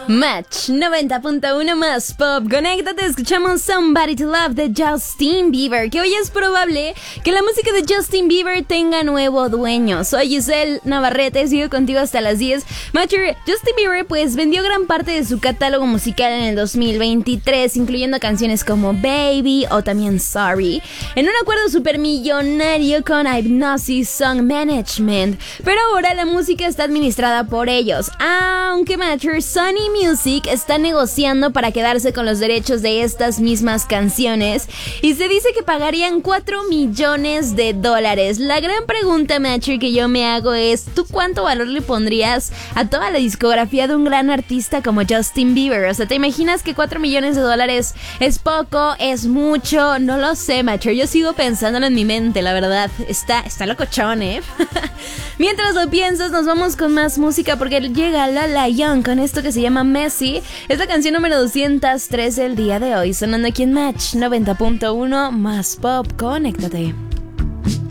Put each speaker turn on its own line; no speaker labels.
Match 90.1 más pop. Conéctate, escuchamos Somebody to Love de Justin Bieber. Que hoy es probable que la música de Justin Bieber tenga nuevo dueño. Soy Giselle Navarrete, sigo contigo hasta las 10. Matcher, Justin Bieber pues vendió gran parte de su catálogo musical en el 2023, incluyendo canciones como Baby o también Sorry, en un acuerdo supermillonario con Hypnosis Song Management. Pero ahora la música está administrada por ellos, aunque Matcher, Sony Music está negociando para quedarse con los derechos de estas mismas canciones y se dice que pagarían $4 millones. La gran pregunta, Matcher, que yo me hago es: ¿tú cuánto valor le pondrías a toda la discografía de un gran artista como Justin Bieber? O sea, ¿te imaginas que $4 millones es poco, es mucho? No lo sé, Matcher, yo sigo pensándolo en mi mente, la verdad. Está locochón, Mientras lo piensas, nos vamos con más música porque llega Lola Young con esto que se llama Messi. Es la canción número 203 del día de hoy, sonando aquí en Match 90.1 más pop. Conéctate.